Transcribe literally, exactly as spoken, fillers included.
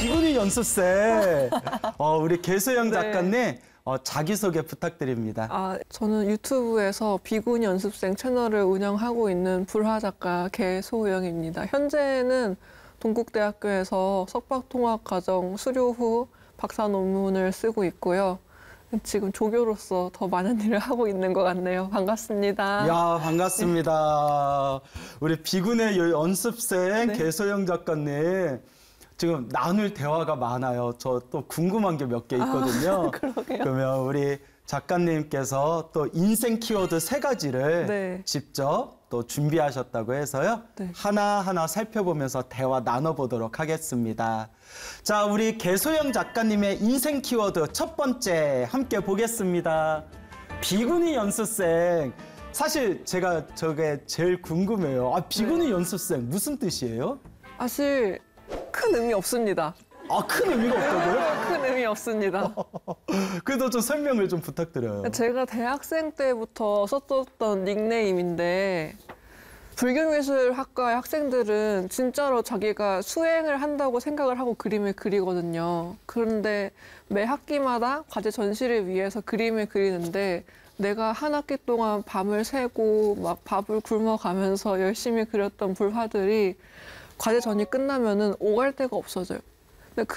비구니 연습생. 어, 우리 개소영 네. 작가님 어, 자기소개 부탁드립니다. 아, 저는 유튜브에서 비구니 연습생 채널을 운영하고 있는 불화 작가 개소영입니다. 현재는 동국대학교에서 석박통합과정 수료 후 박사 논문을 쓰고 있고요. 지금 조교로서 더 많은 일을 하고 있는 것 같네요. 반갑습니다. 야, 반갑습니다. 우리 비구니 연습생 네. 개소영 작가님. 지금 나눌 대화가 많아요. 저 또 궁금한 게 몇 개 있거든요. 아, 그러게요. 그러면 우리 작가님께서 또 인생 키워드 세 가지를 네. 직접 또 준비하셨다고 해서요. 네. 하나하나 살펴보면서 대화 나눠보도록 하겠습니다. 자, 우리 개소영 작가님의 인생 키워드 첫 번째 함께 보겠습니다. 비구니 연습생. 사실 제가 저게 제일 궁금해요. 아, 비구니 네. 연습생 무슨 뜻이에요? 사실 큰 의미 없습니다. 아, 큰 의미가 없다고요? 큰 의미 없습니다. 그래도 좀 설명을 좀 부탁드려요. 제가 대학생 때부터 썼었던 닉네임인데 불교미술학과의 학생들은 진짜로 자기가 수행을 한다고 생각을 하고 그림을 그리거든요. 그런데 매 학기마다 과제 전시를 위해서 그림을 그리는데 내가 한 학기 동안 밤을 새고 막 밥을 굶어가면서 열심히 그렸던 불화들이 과제 전이 끝나면은 오갈 데가 없어져요.